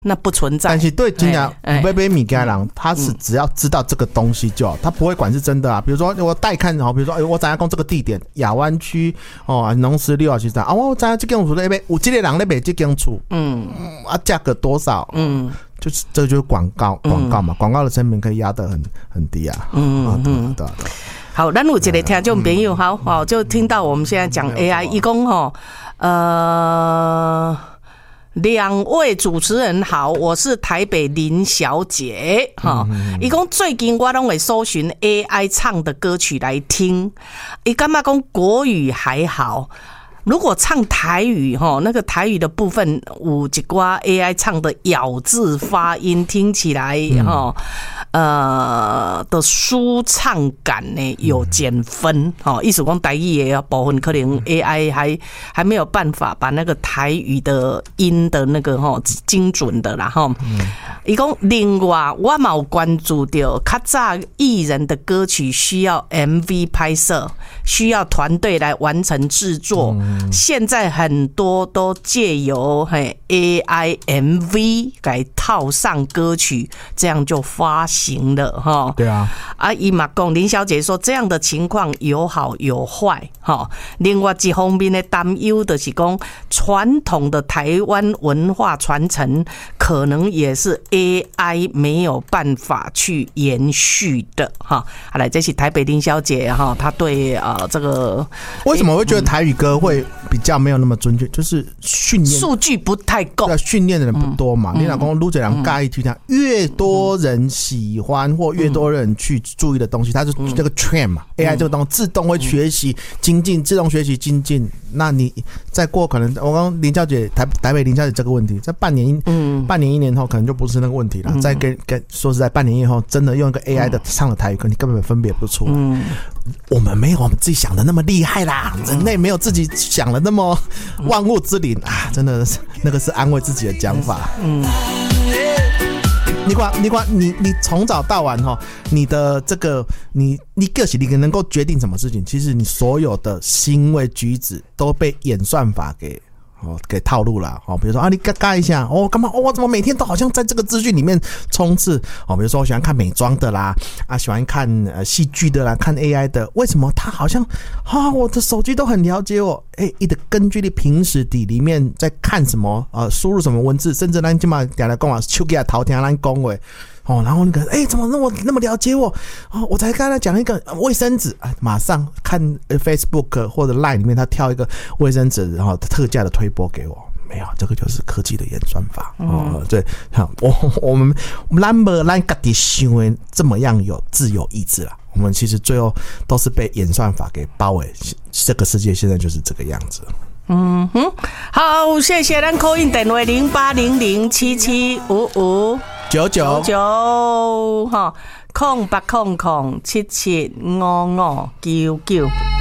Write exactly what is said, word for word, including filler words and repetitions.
那不存在。 但是对真正买买物件的人，他是只要知道这个东西就好，他不会管是真的啊。比如说我带看，比如说、欸、我知道讲这个地点亚湾区哦，农十六啊，其实啊，我知道这间厝那边有这个人在卖这间厝，嗯啊，价格多少？嗯，就是这就是广告，广告嘛，广告的成本可以压得很很低啊。嗯啊，对对对。 好，咱有一个听众朋友，好，好，就听到我们现在讲 A I， 伊讲吼，呃。两位主持人好，我是台北林小姐哈。伊讲最近我拢会搜寻 A I 唱的歌曲来听，伊感觉讲国语还好，如果唱台语哈，那个台语的部分有一寡 A I 唱的咬字发音听起来哈。呃的舒畅感呢有减分，哦，意思讲台语的部分可能 A I 还还没有办法把那个台语的音的那个吼精准的啦吼。伊讲另外我嘛有关注到，较早艺人的歌曲需要 M V 拍摄，需要团队来完成制作，嗯、现在很多都借由嘿 A I M V 来套上歌曲，这样就发行。行了哈， 对啊， 啊，伊嘛讲林小姐说这样的情况有好有坏哈。另外一方面的担忧就是讲传统的台湾文化传承可能也是 A I 没有办法去延续的哈。好来，这是台北林小姐哈，她对呃这个为什么会觉得台语歌会比较没有那么准确，就是训练数据不太够， 对，训练的人不多嘛。你老公撸着人介意去听，越多人喜欢或越多人去注意的东西，它是这个 trend 嘛、嗯、，A I 这个东西自动会学习精进，自动学习精进。那你再过可能，我刚刚林小姐台台北林小姐这个问题，在半年、嗯、半年一年后可能就不是那个问题了。嗯、再跟跟说实在，半年以后真的用一个 A I 的唱的台语歌，你根本分别不出来。嗯，我们没有我们自己想的那么厉害啦，人类没有自己想的那么万物之灵啊，真的那个是安慰自己的讲法。嗯。你看，你看，你你从早到晚哈，你的这个你你个性，你能够决定什么事情？其实你所有的行为举止都被演算法给哦给套路了哦。比如说啊，你嘎嘎一下哦，干嘛哦？我怎么每天都好像在这个资讯里面冲刺哦？比如说我喜欢看美妆的啦，啊，喜欢看呃戏剧的啦，看 A I 的，为什么他好像啊，我的手机都很了解我？哎、欸，你的根据你平时底里面在看什么呃，输入什么文字，甚至咱今嘛讲来讲啊，手机啊偷听咱讲话。哦，然后那个，哎、欸，怎么那么那么了解我？哦，我才刚才讲一个卫生纸，哎，马上看 Facebook 或者 Line 里面，他跳一个卫生纸，然后特价的推播给我。没有，这个就是科技的演算法。哦，嗯、对，我我们我们咱不咱自己想的这么样有自由意志啦。我们其实最后都是被演算法给包围，这个世界现在就是这个样子。 嗯哼，好，谢谢咱 call in 电话零八零零七七五五九九九哈，空八空空七七五五九九。